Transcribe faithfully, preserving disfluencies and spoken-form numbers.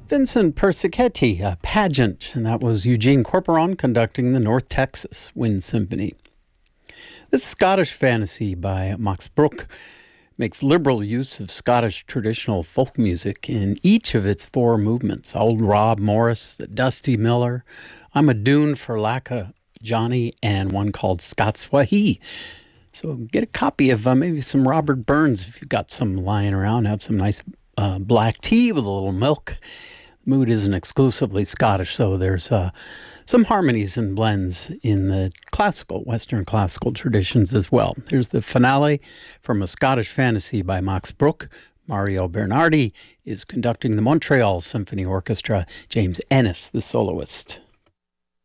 Vincent Persichetti, a pageant, and that was Eugene Corporon conducting the North Texas Wind Symphony. This Scottish fantasy by Max Bruch makes liberal use of Scottish traditional folk music in each of its four movements. Old Rob Morris, the Dusty Miller, I'm a Dune for Lacka Johnny, and one called Scots Wahee. So get a copy of uh, maybe some Robert Burns if you've got some lying around. Have some nice uh, black tea with a little milk. Mood isn't exclusively Scottish, so there's uh, some harmonies and blends in the classical, Western classical traditions as well. Here's the finale from a Scottish fantasy by Max Bruch. Mario Bernardi is conducting the Montreal Symphony Orchestra. James Ennis, the soloist.